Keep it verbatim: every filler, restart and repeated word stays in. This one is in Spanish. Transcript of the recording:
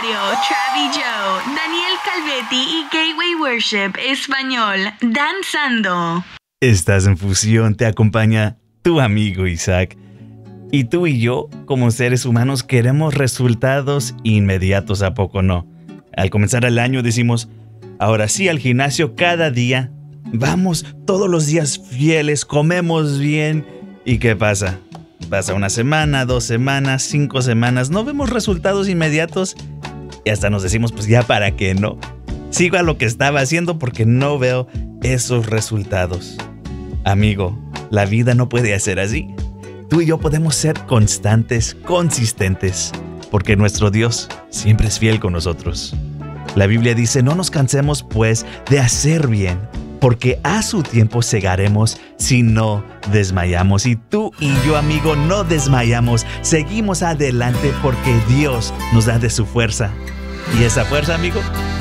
Mario, Travi Joe, Daniel Calvetti y Gateway Worship Español, danzando. Estás en Fusión, te acompaña tu amigo Isaac. Y tú y yo, como seres humanos, queremos resultados inmediatos, ¿a poco no? Al comenzar el año decimos, ahora sí al gimnasio cada día, vamos todos los días fieles, comemos bien. ¿Y qué pasa? Pasa una semana, dos semanas, cinco semanas, no vemos resultados inmediatos y hasta nos decimos, pues ya para qué, ¿no? Sigo a lo que estaba haciendo porque no veo esos resultados. Amigo, la vida no puede ser así. Tú y yo podemos ser constantes, consistentes, porque nuestro Dios siempre es fiel con nosotros. La Biblia dice, no nos cansemos pues de hacer bien, porque a su tiempo segaremos si no desmayamos. Y tú y yo, amigo, no desmayamos. Seguimos adelante porque Dios nos da de su fuerza. Y esa fuerza, amigo,